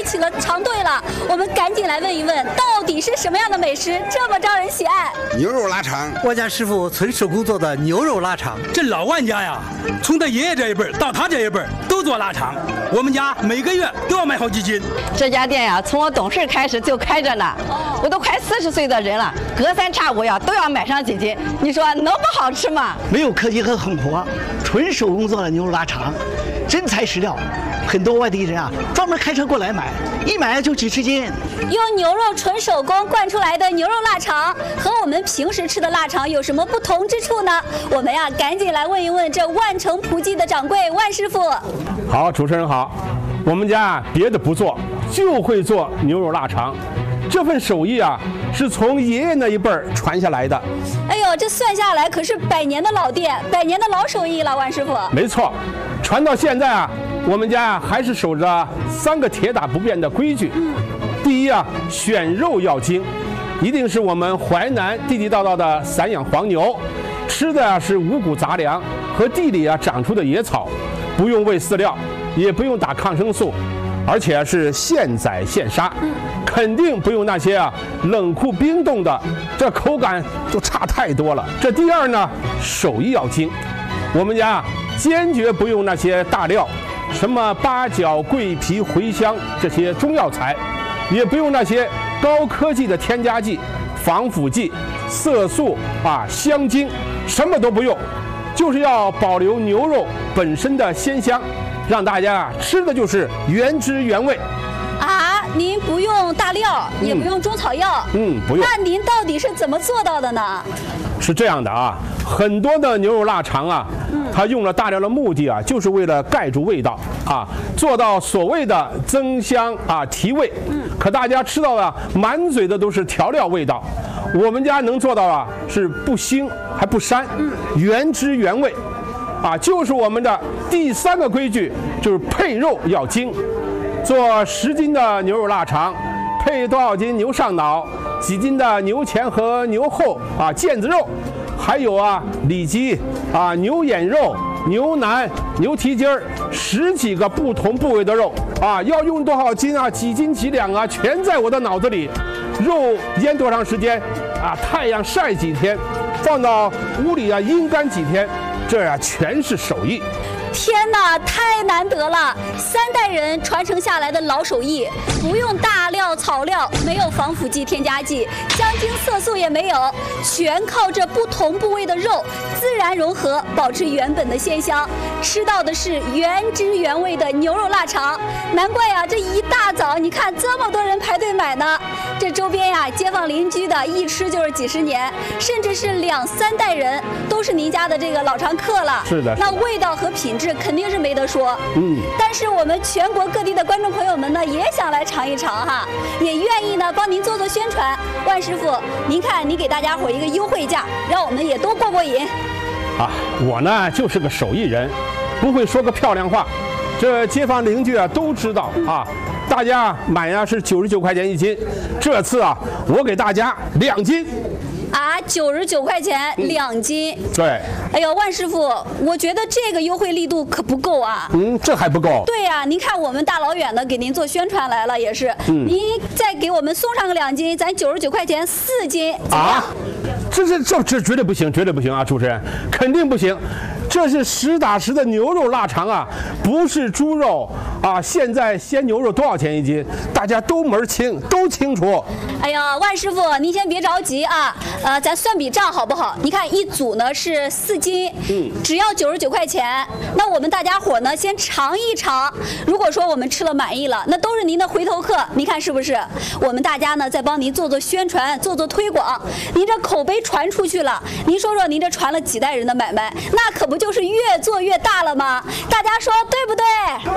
起了长队了。我们赶紧来问一问，到底是什么样的美食这么招人喜爱？ 牛肉腊肠， 我家师傅纯手工做的牛肉腊肠。 这老万家呀，从他爷爷这一辈到他这一辈都做腊肠，我们家每个月都要买好几斤。 这家店呀，从我懂事开始就开着呢，我都快40岁的人了，隔三差五呀都要买上几斤。你说能不好吃吗？ 没有科技和狠活，纯手工做的牛肉腊肠，真材实料。很多外地人啊，专门开车过来买，一买就几十斤。 用牛肉纯手工灌出来的牛肉腊肠，和我们平时吃的腊肠有什么不同之处呢？我们呀，赶紧来问一问这万城葡记的掌柜万师傅。 好，主持人好，我们家别的不做，就会做牛肉腊肠。这份手艺啊，是从爷爷那一辈儿传下来的。 哎呦，这算下来可是100年的老店，100年的老手艺了，万师傅。 没错，传到现在啊，我们家还是守着3个铁打不变的规矩。第一啊，选肉要精，一定是我们淮南地地道道的散养黄牛，吃的啊是五谷杂粮和地里啊长出的野草，不用喂饲料，也不用打抗生素。而且是现宰现杀，肯定不用那些啊冷库冰冻的，这口感就差太多了。这第二呢，手艺要精，我们家坚决不用那些大料，什么八角、桂皮、茴香这些中药材，也不用那些高科技的添加剂、防腐剂、色素啊、香精，什么都不用，就是要保留牛肉本身的鲜香。让大家吃的就是原汁原味。 啊，您不用大料，也不用中草药， 不用。 那您到底是怎么做到的呢？ 是这样的啊，很多的牛肉腊肠啊，它用了大料的目的啊，就是为了盖住味道啊，做到所谓的增香啊提味。可大家吃到的满嘴的都是调料味道，我们家能做到啊，是不腥还不膻，原汁原味。啊，就是我们的第3个规矩，就是配肉要精。做10斤的牛肉腊肠，配多少斤牛上脑，几斤的牛前和牛后啊腱子肉，还有啊里脊啊牛眼肉、牛腩、牛蹄筋儿，10几个不同部位的肉啊，要用多少斤啊，几斤几两啊，全在我的脑子里。肉腌多长时间啊？太阳晒几天？放到屋里啊阴干几天？这呀，全是手艺。 天哪，太难得了！3代人传承下来的老手艺，不用大料草料，没有防腐剂添加剂，香精色素也没有，全靠这不同部位的肉自然融合，保持原本的鲜香，吃到的是原汁原味的牛肉腊肠。难怪呀，这一大早你看这么多人排队买呢。这周边呀，街坊邻居的一吃就是几十年，甚至是2、3代人都是您家的这个老常客了。 是的， 那味道和品质肯定是没得说。但是我们全国各地的观众朋友们呢，也想来尝一尝哈，也愿意呢帮您做宣传。万师傅，您看您给大家伙一个优惠价，让我们也都过过瘾。 啊，我呢就是个手艺人，不会说个漂亮话，这街坊邻居啊都知道啊。大家买呀是99块钱1斤，这次啊我给大家2斤。 啊，99块钱2斤。 对。 哎呦，万师傅，我觉得这个优惠力度可不够啊。 这还不够。 对呀，您看我们大老远的给您做宣传来了，也是。您再给我们送上个2斤，咱99块钱4斤。啊？ 这绝对不行，绝对不行啊！主持人，肯定不行。这是实打实的牛肉腊肠啊，不是猪肉啊！现在鲜牛肉多少钱1斤？大家都门清，都清楚。 哎呀，万师傅，您先别着急啊，咱算笔账好不好？你看一组呢是4斤，只要99块钱。那我们大家伙呢先尝一尝，如果说我们吃了满意了，那都是您的回头客，您看是不是？我们大家呢再帮您做宣传，做推广，您这口碑传出去了，您说说您这传了几代人的买卖，那可不就是越做越大了吗？大家说对不对？对。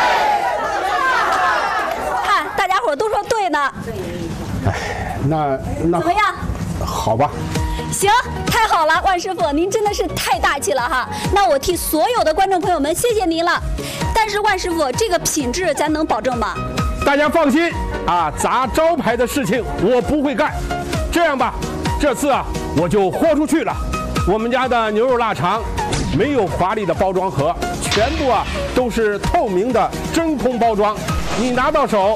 看大家伙都说对呢。 哎，那怎么样？ 好吧。 行，太好了，万师傅，您真的是太大气了哈！那我替所有的观众朋友们谢谢您了。但是万师傅，这个品质咱能保证吗？ 大家放心啊，砸招牌的事情我不会干。这样吧，这次啊我就豁出去了。我们家的牛肉腊肠没有华丽的包装盒，全部啊都是透明的真空包装，你拿到手